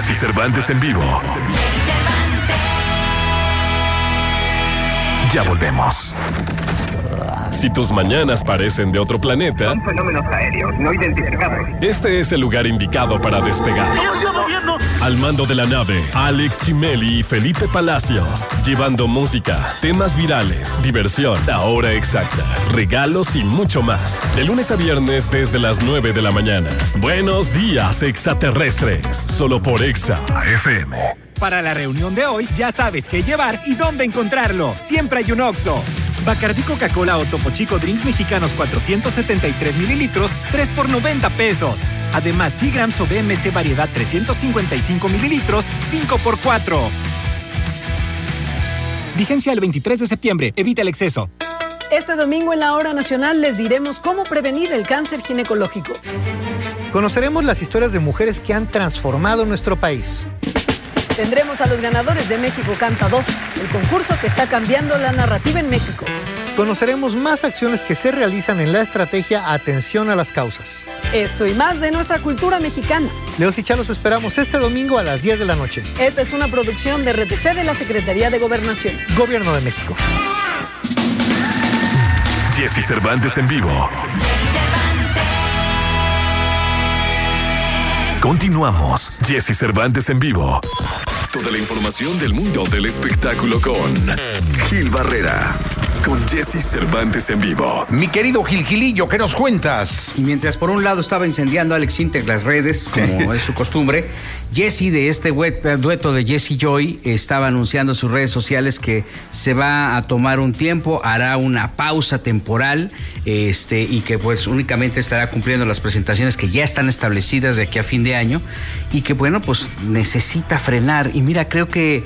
Jessy Cervantes en vivo. Ya volvemos. Si tus mañanas parecen de otro planeta, son fenómenos aéreos no identificados. Este es el lugar indicado para despegar. Al mando de la nave, Alex Chimeli y Felipe Palacios, llevando música, temas virales, diversión, la hora exacta, regalos y mucho más. De lunes a viernes desde las 9 de la mañana. Buenos días, extraterrestres. Solo por Exa FM. Para la reunión de hoy, ya sabes qué llevar y dónde encontrarlo. Siempre hay un Oxxo. Bacardí Coca-Cola o Topo Chico Drinks Mexicanos 473 mililitros, 3 por 90 pesos. Además, Seagrams o BMC Variedad 355 mililitros, 5 por 4. Vigencia el 23 de septiembre. Evita el exceso. Este domingo en la Hora Nacional les diremos cómo prevenir el cáncer ginecológico. Conoceremos las historias de mujeres que han transformado nuestro país. Tendremos a los ganadores de México Canta 2, el concurso que está cambiando la narrativa en México. Conoceremos más acciones que se realizan en la estrategia Atención a las Causas. Esto y más de nuestra cultura mexicana. Leos y Chá los esperamos este domingo a las 10 de la noche. Esta es una producción de RTC de la Secretaría de Gobernación. Gobierno de México. Jessy Cervantes en vivo. Continuamos. Jessy Cervantes en vivo. Toda la información del mundo del espectáculo con Gil Barrera. Con Jessy Cervantes en vivo. Mi querido Gilillo, ¿qué nos cuentas? Y mientras por un lado estaba incendiando Alex Intec las redes, como es su costumbre, Jessy, de este dueto de Jessy Joy, estaba anunciando en sus redes sociales que se va a tomar un tiempo, hará una pausa temporal, y que pues únicamente estará cumpliendo las presentaciones que ya están establecidas de aquí a fin de año, y que bueno, pues necesita frenar. Y mira, creo que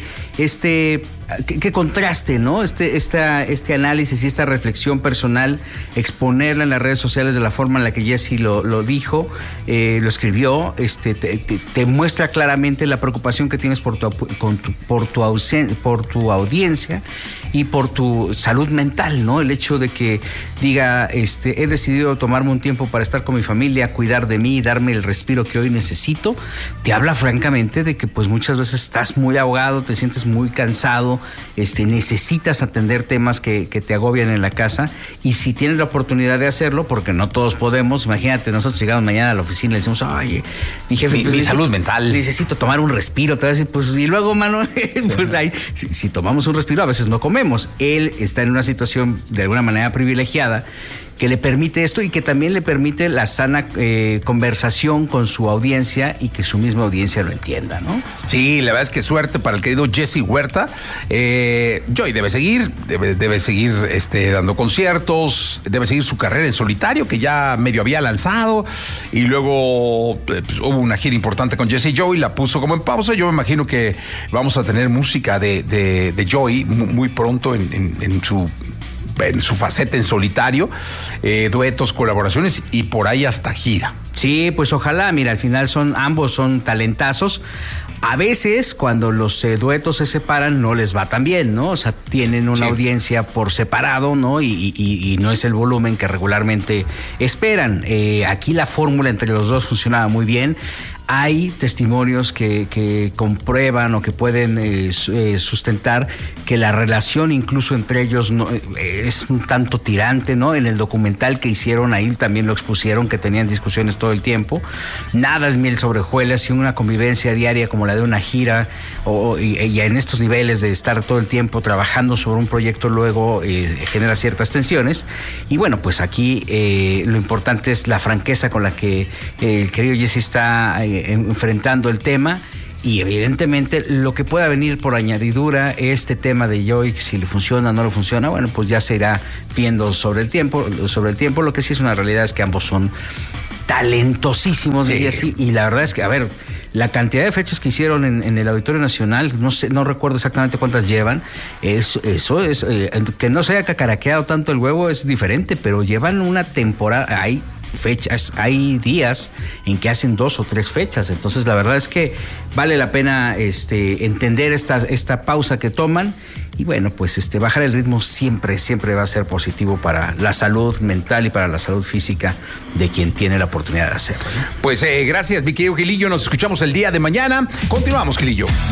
qué contraste, ¿no? Este análisis y esta reflexión personal, exponerla en las redes sociales de la forma en la que Jessy lo dijo, lo escribió, te muestra claramente la preocupación que tienes por tu audiencia y por tu salud mental, ¿no? El hecho de que diga, he decidido tomarme un tiempo para estar con mi familia, cuidar de mí, darme el respiro que hoy necesito, te habla francamente de que pues muchas veces estás muy ahogado, te sientes muy cansado, necesitas atender temas que te agobian en la casa, y si tienes la oportunidad de hacerlo, porque no todos podemos, imagínate, nosotros llegamos mañana a la oficina y le decimos, oye, mi jefe, mi salud mental, necesito tomar un respiro, te vas a decir, pues, y luego, mano, pues ahí, si tomamos un respiro, a veces no comemos. Él está en una situación de alguna manera privilegiada que le permite esto y que también le permite la sana conversación con su audiencia y que su misma audiencia lo entienda, ¿no? Sí, la verdad es que suerte para el querido Jesse Huerta. Joy debe seguir dando conciertos, debe seguir su carrera en solitario, que ya medio había lanzado, y luego pues, hubo una gira importante con Jesse Joy, la puso como en pausa. Yo me imagino que vamos a tener música de Joy muy pronto en su faceta en solitario, duetos, colaboraciones y por ahí hasta gira. Sí, pues ojalá, mira, al final ambos son talentazos. A veces cuando los duetos se separan no les va tan bien, ¿no? O sea, tienen una audiencia por separado, ¿no? Y no es el volumen que regularmente esperan. Aquí la fórmula entre los dos funcionaba muy bien. Hay testimonios que comprueban o que pueden sustentar que la relación incluso entre ellos es un tanto tirante, ¿no? En el documental que hicieron ahí también lo expusieron, que tenían discusiones todo el tiempo. Nada es miel sobre hojuelas, y una convivencia diaria como la de una gira y en estos niveles de estar todo el tiempo trabajando sobre un proyecto luego genera ciertas tensiones. Y bueno, pues aquí lo importante es la franqueza con la que el querido Jesse está enfrentando el tema, y evidentemente lo que pueda venir por añadidura, este tema de Joy, si le funciona o no le funciona, bueno, pues ya se irá viendo sobre el tiempo. Lo que sí es una realidad es que ambos son talentosísimos, diría así, y la verdad es que, a ver, la cantidad de fechas que hicieron en el Auditorio Nacional, no recuerdo exactamente cuántas llevan, eso es, que no se haya cacaraqueado tanto el huevo es diferente, pero llevan una temporada, hay fechas, hay días en que hacen 2 o 3 fechas, entonces la verdad es que vale la pena entender esta pausa que toman, Y bueno, pues bajar el ritmo siempre va a ser positivo para la salud mental y para la salud física de quien tiene la oportunidad de hacerlo, ¿no? Pues gracias, mi querido Gilillo. Nos escuchamos el día de mañana. Continuamos, Gilillo.